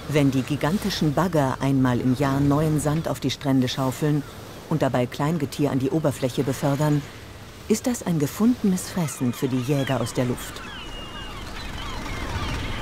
Wenn die gigantischen Bagger einmal im Jahr neuen Sand auf die Strände schaufeln und dabei Kleingetier an die Oberfläche befördern, ist das ein gefundenes Fressen für die Jäger aus der Luft.